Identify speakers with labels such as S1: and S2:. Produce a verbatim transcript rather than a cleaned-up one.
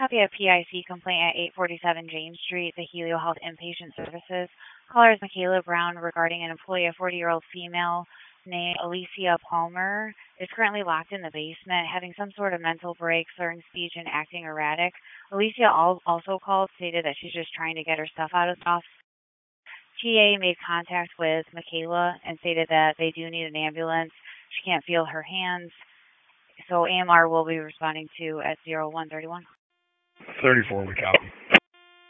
S1: copy a P I C complaint at eight forty-seven James Street, the Helio Health Inpatient Services. Caller is Michaela Brown regarding an employee, a forty-year-old female named Alicia Palmer, is currently locked in the basement, having some sort of mental break, slurring speech, and acting erratic. Alicia also called, stated that she's just trying to get her stuff out of the office. T A made contact with Michaela and stated that they do need an ambulance. She can't feel her hands. So A M R will be responding to at zero one thirty-one.
S2: thirty-four, we count.